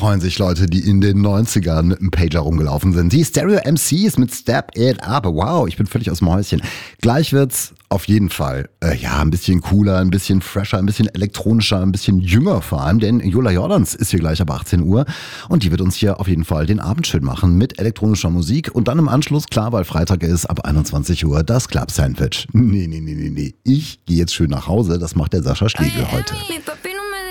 freuen sich Leute, die in den 90ern mit einem Pager rumgelaufen sind. Die Stereo MCs mit Step It Up. Wow, ich bin völlig aus dem Häuschen. Gleich wird's auf jeden Fall ein bisschen cooler, ein bisschen fresher, ein bisschen elektronischer, ein bisschen jünger vor allem, denn Jola Jordans ist hier gleich ab 18 Uhr und die wird uns hier auf jeden Fall den Abend schön machen mit elektronischer Musik und dann im Anschluss, klar, weil Freitag ist, ab 21 Uhr das Club Sandwich. Nee. Ich gehe jetzt schön nach Hause, das macht der Sascha Schlegel heute.